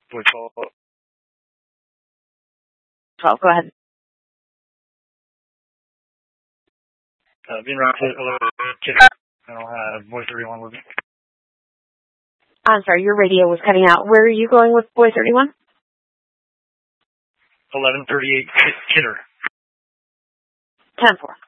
Boy 12, go ahead. Being around Kidder. I'll have Boy 31 with me. I'm sorry, your radio was cutting out. Where are you going with Boy 31? 1138 Kidder. 10-4.